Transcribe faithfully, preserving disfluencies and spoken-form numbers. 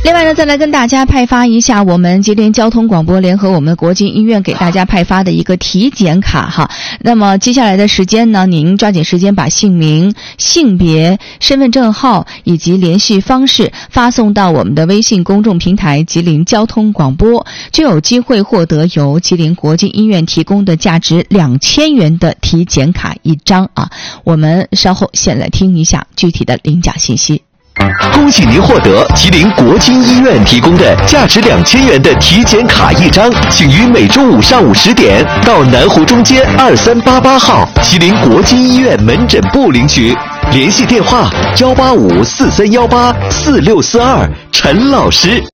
另外呢，再来跟大家派发一下我们吉林交通广播联合我们国金医院给大家派发的一个体检卡哈。那么接下来的时间呢，您抓紧时间把姓名、性别、身份证号以及联系方式发送到我们的微信公众平台吉林交通广播，就有机会获得由吉林国金医院提供的价值两千元的体检卡一张啊。我们稍后先来听一下具体的领奖信息。 恭喜您获得吉林国金医院提供的价值两千元的体检卡一张，请于每周五上午十点到南湖中街二三八八号吉林国金医院门诊部领取，联系电话幺八五四三幺八四六四二陈老师。